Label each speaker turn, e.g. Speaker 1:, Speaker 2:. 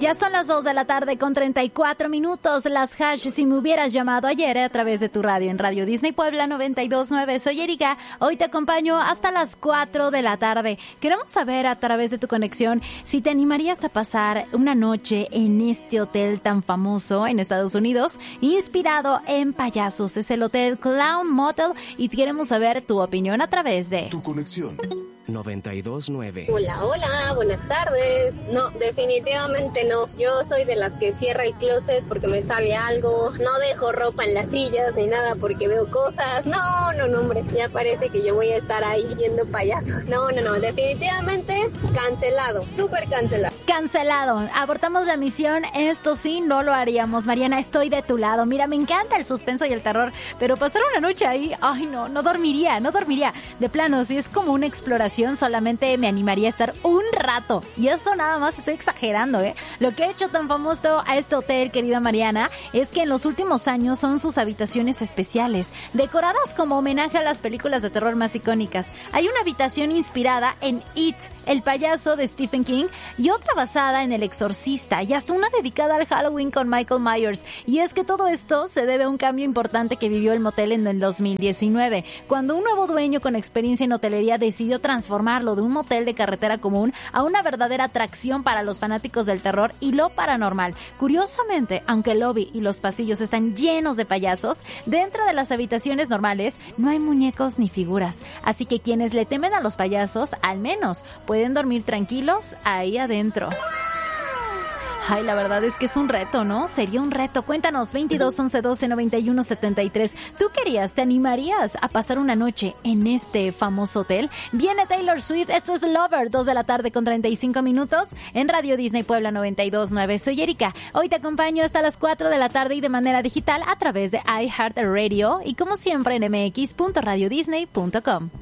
Speaker 1: Ya son las 2 de la tarde con 34 minutos. Las hash si me hubieras llamado ayer a través de tu radio en Radio Disney Puebla 92.9. Soy Erika. Hoy te acompaño hasta las 4 de la tarde. Queremos saber a través de tu conexión si te animarías a pasar una noche en este hotel tan famoso en Estados Unidos, inspirado en payasos. Es el Hotel Clown Motel y queremos saber tu opinión a través de
Speaker 2: tu conexión.
Speaker 3: 92.9.
Speaker 4: Hola, buenas tardes. No, definitivamente no. Yo soy de las que cierra el closet porque me sale algo. No dejo ropa en las sillas ni nada porque veo cosas. No, hombre. Ya parece que yo voy a estar ahí viendo payasos. No. Definitivamente cancelado. Súper cancelado.
Speaker 1: Cancelado. Abortamos la misión. Esto sí, no lo haríamos. Mariana, estoy de tu lado. Mira, me encanta el suspenso y el terror, pero pasar una noche ahí, ay no dormiría. De plano, si es como una exploración, solamente me animaría a estar un rato. Y eso nada más estoy exagerando, ¿eh? Lo que ha hecho tan famoso a este hotel, querida Mariana, es que en los últimos años son sus habitaciones especiales, decoradas como homenaje a las películas de terror más icónicas. Hay una habitación inspirada en It, el payaso de Stephen King, y otra basada en El Exorcista, y hasta una dedicada al Halloween con Michael Myers. Y es que todo esto se debe a un cambio importante que vivió el motel en el 2019, cuando un nuevo dueño con experiencia en hotelería decidió transformarlo de un motel de carretera común a una verdadera atracción para los fanáticos del terror y lo paranormal. Curiosamente, aunque el lobby y los pasillos están llenos de payasos, dentro de las habitaciones normales no hay muñecos ni figuras. Así que quienes le temen a los payasos, al menos pueden dormir tranquilos ahí adentro. Ay, la verdad es que es un reto, ¿no? Sería un reto. Cuéntanos, 22 11 12 91 73. ¿Tú querías, te animarías a pasar una noche en este famoso hotel? Viene Taylor Swift, esto es Lover, 2 de la tarde con 35 minutos en Radio Disney Puebla 92.9. Soy Erika. Hoy te acompaño hasta las 4 de la tarde y de manera digital a través de iHeartRadio y como siempre en mx.radiodisney.com.